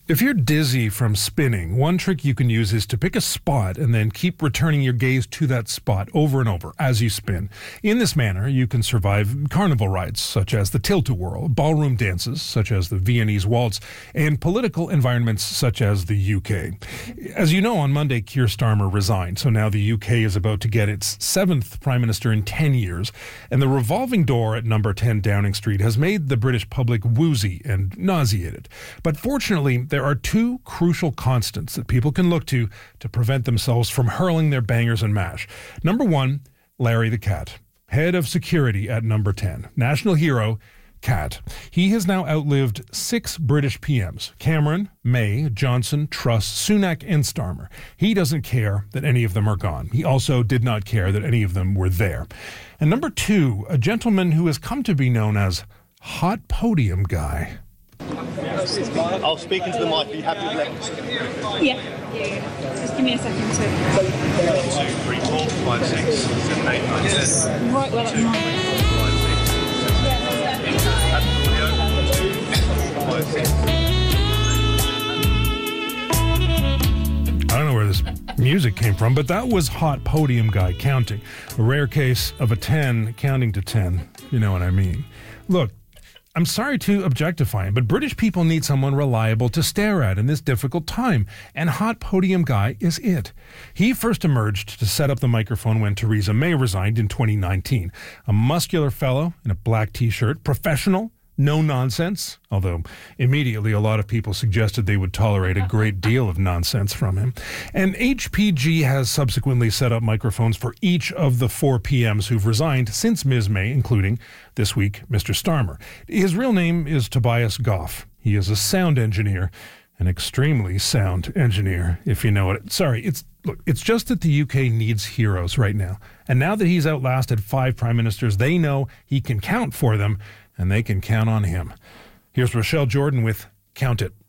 If you're dizzy from spinning, one trick you can use is to pick a spot and then keep returning your gaze to that spot over and over as you spin. In this manner, you can survive carnival rides such as the Tilt-A-Whirl, ballroom dances such as the Viennese waltz, and political environments such as the UK. As you know, on Monday, Keir Starmer resigned, so now the UK is about to get its 7th Prime Minister in 10 years, and the revolving door at number 10 Downing Street has made the British public woozy and nauseated. But fortunately, there are two crucial constants that people can look to prevent themselves from hurling their bangers and mash. Number one, Larry the Cat, head of security at number 10. National hero, Cat. He has now outlived 6 British PMs, Cameron, May, Johnson, Truss, Sunak, and Starmer. He doesn't care that any of them are gone. He also did not care that any of them were there. And number 2, a gentleman who has come to be known as Hot Podium Guy. I'll speak into the mic. Are you happy with that? Yeah. Just give me a second to... 1, 2, 3, 4, 5, 6, 7, 8, 9, 10. Right, well, that's mine. 5, 6. I don't know where this music came from, but that was Hot Podium Guy counting. A rare case of a 10 counting to 10. You know what I mean. Look, I'm sorry to objectify him, but British people need someone reliable to stare at in this difficult time, and Hot Podium Guy is it. He first emerged to set up the microphone when Theresa May resigned in 2019. A muscular fellow in a black t-shirt, professional, no nonsense, although immediately a lot of people suggested they would tolerate a great deal of nonsense from him. And HPG has subsequently set up microphones for each of the 4 PMs who've resigned since Ms. May, including, this week, Mr. Starmer. His real name is Tobias Goff. He is a sound engineer, an extremely sound engineer, if you know it. Sorry, it's just that the UK needs heroes right now. And now that he's outlasted 5 prime ministers, they know he can count for them, and they can count on him. Here's Rochelle Jordan with Count It.